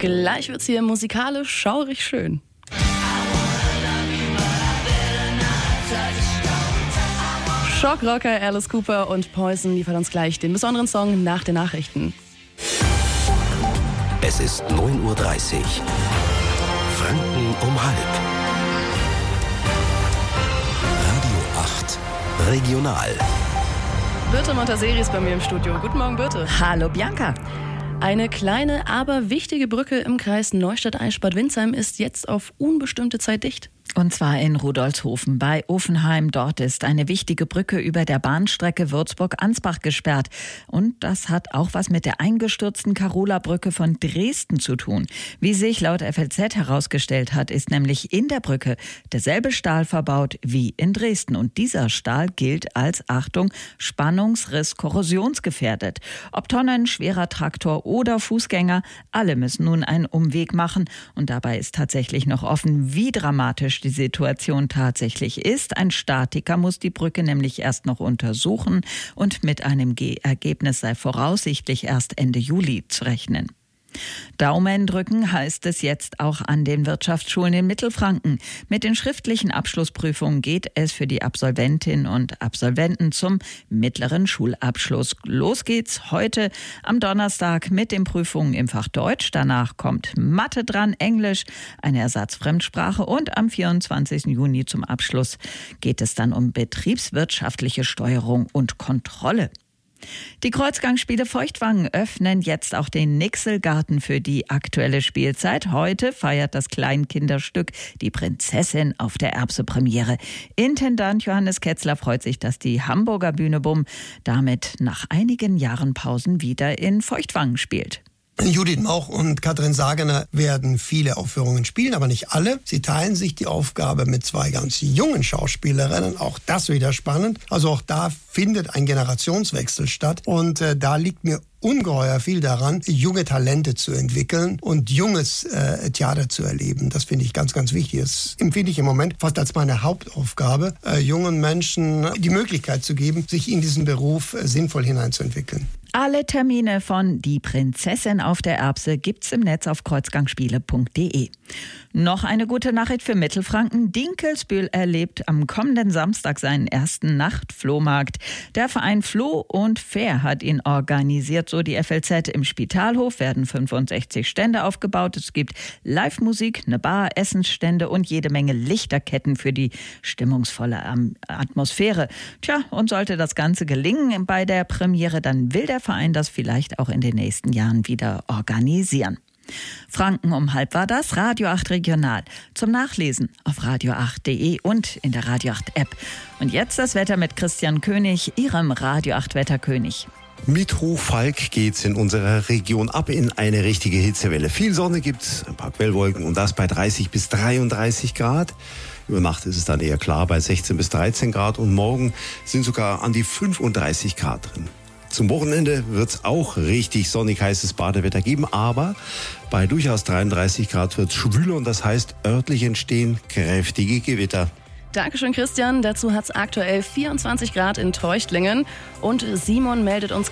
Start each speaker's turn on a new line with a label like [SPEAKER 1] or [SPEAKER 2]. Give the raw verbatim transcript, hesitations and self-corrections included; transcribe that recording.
[SPEAKER 1] Gleich wird's hier musikalisch schaurig schön. Schockrocker Alice Cooper und Poison liefern uns gleich den besonderen Song nach den Nachrichten.
[SPEAKER 2] Es ist neun Uhr dreißig. Franken um halb. Radio acht Regional.
[SPEAKER 1] Birte Montazeri ist bei mir im Studio. Guten Morgen, Birte.
[SPEAKER 3] Hallo, Bianca.
[SPEAKER 1] Eine kleine, aber wichtige Brücke im Kreis Neustadt-Eichsbad Windsheim ist jetzt auf unbestimmte Zeit dicht.
[SPEAKER 3] Und zwar in Rudolfshofen bei Offenheim. Dort ist eine wichtige Brücke über der Bahnstrecke Würzburg-Ansbach gesperrt. Und das hat auch was mit der eingestürzten Karola-Brücke von Dresden zu tun. Wie sich laut F A Z herausgestellt hat, ist nämlich in der Brücke derselbe Stahl verbaut wie in Dresden. Und dieser Stahl gilt als, Achtung, Spannungsriss korrosionsgefährdet. Ob Tonnen, schwerer Traktor oder Fußgänger, alle müssen nun einen Umweg machen. Und dabei ist tatsächlich noch offen, wie dramatisch die Situation tatsächlich ist. Ein Statiker muss die Brücke nämlich erst noch untersuchen und mit einem Ergebnis sei voraussichtlich erst Ende Juli zu rechnen. Daumen drücken heißt es jetzt auch an den Wirtschaftsschulen in Mittelfranken. Mit den schriftlichen Abschlussprüfungen geht es für die Absolventinnen und Absolventen zum mittleren Schulabschluss. Los geht's heute am Donnerstag mit den Prüfungen im Fach Deutsch. Danach kommt Mathe dran, Englisch, eine Ersatzfremdsprache und am vierundzwanzigsten Juni zum Abschluss geht es dann um betriebswirtschaftliche Steuerung und Kontrolle. Die Kreuzgangsspiele Feuchtwangen öffnen jetzt auch den Nixelgarten für die aktuelle Spielzeit. Heute feiert das Kleinkinderstück Die Prinzessin auf der Erbse Premiere. Intendant Johannes Ketzler freut sich, dass die Hamburger Bühne Bumm damit nach einigen Jahren Pausen wieder in Feuchtwangen spielt.
[SPEAKER 4] Judith Mauch und Katrin Sagener werden viele Aufführungen spielen, aber nicht alle. Sie teilen sich die Aufgabe mit zwei ganz jungen Schauspielerinnen. Auch das wieder spannend. Also auch da findet ein Generationswechsel statt. Und äh, da liegt mir ungeheuer viel daran, junge Talente zu entwickeln und junges äh, Theater zu erleben. Das finde ich ganz, ganz wichtig. Das empfinde ich im Moment fast als meine Hauptaufgabe, äh, jungen Menschen die Möglichkeit zu geben, sich in diesen Beruf äh, sinnvoll hineinzuentwickeln.
[SPEAKER 3] Alle Termine von Die Prinzessin auf der Erbse gibt's im Netz auf kreuzgangspiele punkt de. Noch eine gute Nachricht für Mittelfranken. Dinkelsbühl erlebt am kommenden Samstag seinen ersten Nachtflohmarkt. Der Verein Floh und Fair hat ihn organisiert, so die F L Z. Im Spitalhof werden fünfundsechzig Stände aufgebaut. Es gibt Live-Musik, eine Bar, Essensstände und jede Menge Lichterketten für die stimmungsvolle Atmosphäre. Tja, und sollte das Ganze gelingen bei der Premiere, dann will der Verein das vielleicht auch in den nächsten Jahren wieder organisieren. Franken um halb war das, Radio acht Regional. Zum Nachlesen auf radio acht punkt de und in der Radio acht App. Und jetzt das Wetter mit Christian König, Ihrem Radio acht Wetterkönig.
[SPEAKER 5] Mit Hochfalk geht's in unserer Region ab in eine richtige Hitzewelle. Viel Sonne gibt's, ein paar Quellwolken und das bei dreißig bis dreiunddreißig Grad. Über Nacht ist es dann eher klar bei sechzehn bis dreizehn Grad und morgen sind sogar an die fünfunddreißig Grad drin. Zum Wochenende wird es auch richtig sonnig heißes Badewetter geben, aber bei durchaus dreiunddreißig Grad wird es schwüler und das heißt, örtlich entstehen kräftige Gewitter.
[SPEAKER 1] Dankeschön, Christian. Dazu hat es aktuell vierundzwanzig Grad in Treuchtlingen und Simon meldet uns